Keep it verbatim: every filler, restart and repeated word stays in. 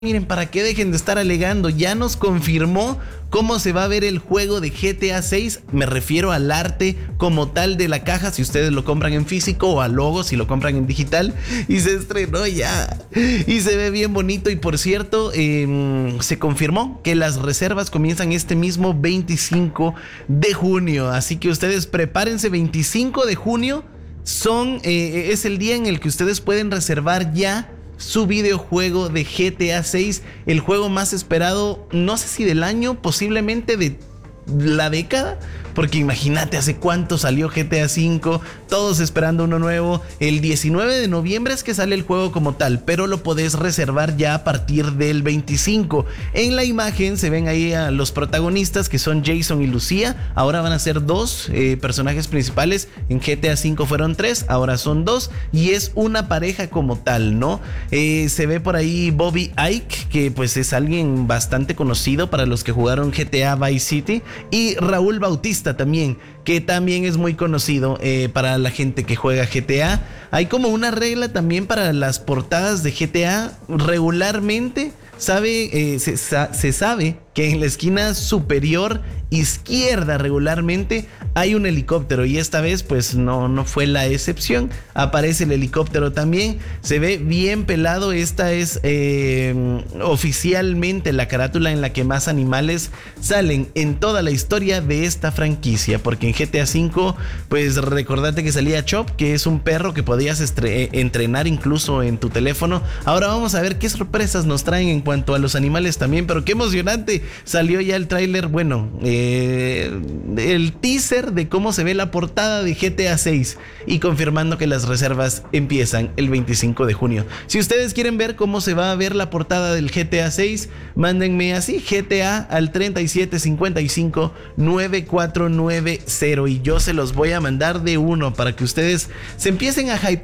Miren, para que dejen de estar alegando, ya nos confirmó cómo se va a ver el juego de G T A seis. Me refiero al arte como tal de la caja, si ustedes lo compran en físico, o al logo si lo compran en digital. Y se estrenó ya. Y se ve bien bonito. Y por cierto, eh, se confirmó que las reservas comienzan este mismo veinticinco de junio. Así que ustedes prepárense, veinticinco de junio son, eh, es el día en el que ustedes pueden reservar ya su videojuego de G T A seis, el juego más esperado, no sé si del año, posiblemente de la década, porque imagínate hace cuánto salió G T A cinco, todos esperando uno nuevo. El diecinueve de noviembre es que sale el juego como tal, pero lo podés reservar ya a partir del veinticinco. En la imagen se ven ahí a los protagonistas, que son Jason y Lucía. Ahora van a ser dos eh, personajes principales. En G T A cinco fueron tres, ahora son dos, y es una pareja como tal, ¿no? Eh, se ve por ahí Bobby Ike, que pues es alguien bastante conocido para los que jugaron G T A Vice City, y Raúl Bautista también, que también es muy conocido eh, para la gente que juega G T A. Hay como una regla también para las portadas de G T A. Regularmente sabe, eh, se, se sabe que en la esquina superior izquierda regularmente hay un helicóptero, y esta vez pues no, no fue la excepción. Aparece el helicóptero también, se ve bien pelado. Esta es eh, oficialmente la carátula en la que más animales salen en toda la historia de esta franquicia, porque en G T A cinco pues recordate que salía Chop, que es un perro que podías estre- entrenar incluso en tu teléfono. Ahora vamos a ver qué sorpresas nos traen en cuanto a los animales también, pero qué emocionante. Salió ya el tráiler, bueno, eh, el teaser de cómo se ve la portada de G T A seis, y confirmando que las reservas empiezan el veinticinco de junio. Si ustedes quieren ver cómo se va a ver la portada del G T A seis, mándenme así G T A al treinta y siete cincuenta y cinco nueve cuatro nueve cero y yo se los voy a mandar de uno para que ustedes se empiecen a hypear